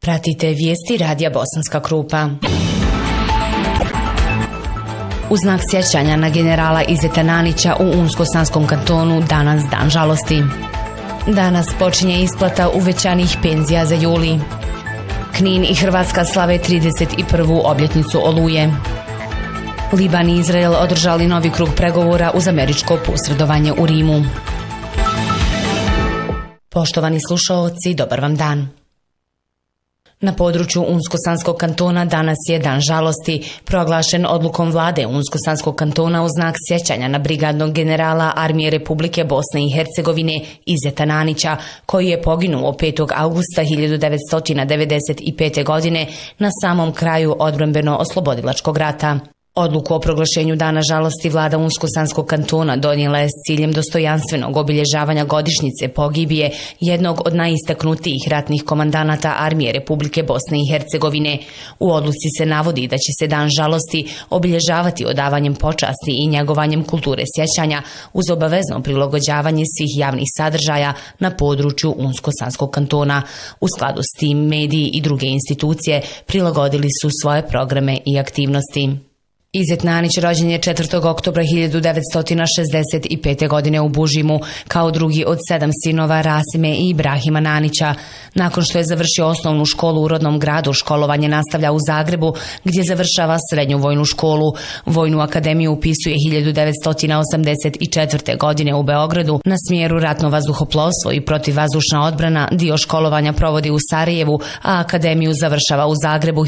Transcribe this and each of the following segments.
Pratite vijesti Radija Bosanska Krupa. U znak sjećanja na generala Izeta Nanića u Unsko-Sanskom kantonu danas dan žalosti. Danas počinje isplata uvećanih penzija za juli. Knin i Hrvatska slave 31. obljetnicu Oluje. Liban i Izrael održali novi krug pregovora uz američko posredovanje u Rimu. Poštovani slušaoci, dobar vam dan. Na području Unsko-Sanskog kantona danas je dan žalosti, proglašen odlukom vlade Unsko-Sanskog kantona u znak sjećanja na brigadnog generala Armije Republike Bosne i Hercegovine Izeta Nanića, koji je poginuo 5. augusta 1995. godine na samom kraju odbrambeno-oslobodilačkog rata. Odluku o proglašenju dana žalosti vlada Unsko-Sanskog kantona donijela je s ciljem dostojanstvenog obilježavanja godišnjice pogibije jednog od najistaknutijih ratnih komandanata Armije Republike Bosne i Hercegovine. U odluci se navodi da će se dan žalosti obilježavati odavanjem počasti i njegovanjem kulture sjećanja uz obavezno prilagođavanje svih javnih sadržaja na području Unsko-Sanskog kantona. U skladu s tim mediji i druge institucije prilagodili su svoje programe i aktivnosti. Izet Nanić rođen je 4. oktobra 1965. godine u Bužimu kao drugi od 7 sinova Rasime i Ibrahima Nanića. Nakon što je završio osnovnu školu u rodnom gradu, školovanje nastavlja u Zagrebu gdje završava srednju vojnu školu. Vojnu akademiju upisuje 1984. godine u Beogradu na smjeru ratno vazduhoplovstvo i protivvazdušna odbrana. Dio školovanja provodi u Sarajevu, a akademiju završava u Zagrebu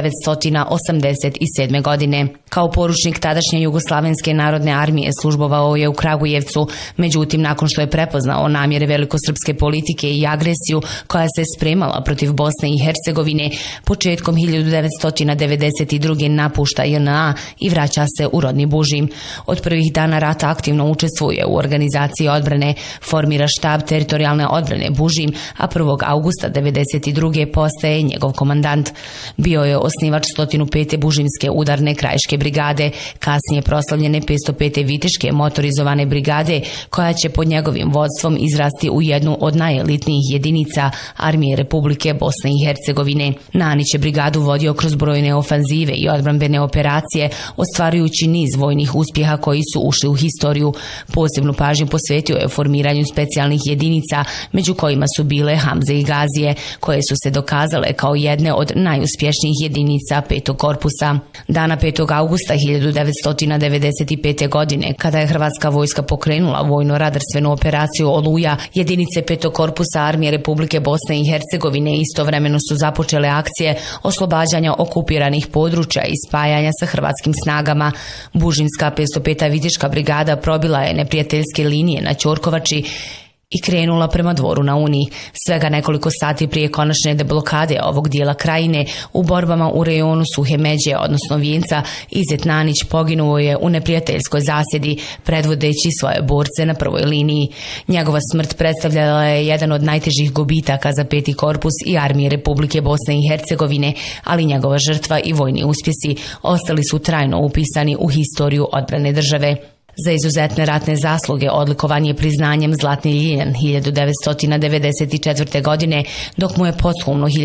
1987. godine. Kao poručnik tadašnje Jugoslavenske narodne armije službovao je u Kragujevcu, međutim nakon što je prepoznao namjere velikosrpske politike i agresiju koja se spremala protiv Bosne i Hercegovine, početkom 1992. napušta JNA i vraća se u rodni Bužim. Od prvih dana rata aktivno učestvuje u organizaciji odbrane, formira štab teritorijalne odbrane Bužim, a 1. augusta 1992. postaje njegov komandant. Bio je osnivač 105. Bužimske udarne krajiške brigade, kasnije proslavljene 505. Viteške motorizovane brigade, koja će pod njegovim vodstvom izrasti u jednu od najelitnijih jedinica Armije Republike Bosne i Hercegovine. Nanić je brigadu vodio kroz brojne ofanzive i odbrambene operacije, ostvarujući niz vojnih uspjeha koji su ušli u historiju. Posebnu pažnju posvetio je formiranju specijalnih jedinica, među kojima su bile Hamze i Gazije, koje su se dokazale kao jedne od najuspješnijih jedinica 5. korpusa. Dana 5. augusta 1995. godine, kada je Hrvatska vojska pokrenula vojno-radarstvenu operaciju Oluja, jedinice 5. korpusa Armije Republike Bosne i Hercegovine istovremeno su započele akcije oslobađanja okupiranih područja i spajanja sa hrvatskim snagama. Bužimska 505. Viteška brigada probila je neprijateljske linije na Ćorkovači i krenula prema Dvoru na Uni. Svega nekoliko sati prije konačne deblokade ovog dijela krajine, u borbama u rejonu Suhe Međe, odnosno Vijenca, Izet Nanić poginuo je u neprijateljskoj zasjedi, predvodeći svoje borce na prvoj liniji. Njegova smrt predstavljala je jedan od najtežih gubitaka za 5. korpus i Armije Republike Bosne i Hercegovine, ali njegova žrtva i vojni uspjesi ostali su trajno upisani u historiju odbrane države. Za izuzetne ratne zasluge odlikovan je priznanjem Zlatni liljen 1994. godine, dok mu je posthumno